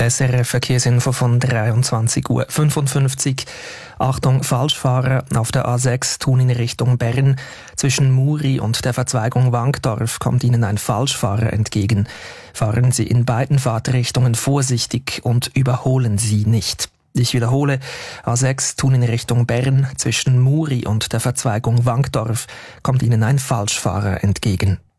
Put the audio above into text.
SRF Verkehrsinfo von 23:55 Uhr. Achtung, Falschfahrer auf der A6 Thun in Richtung Bern. Zwischen Muri und der Verzweigung Wankdorf kommt Ihnen ein Falschfahrer entgegen. Fahren Sie in beiden Fahrtrichtungen vorsichtig und überholen Sie nicht. Ich wiederhole, A6 Thun in Richtung Bern. Zwischen Muri und der Verzweigung Wankdorf kommt Ihnen ein Falschfahrer entgegen.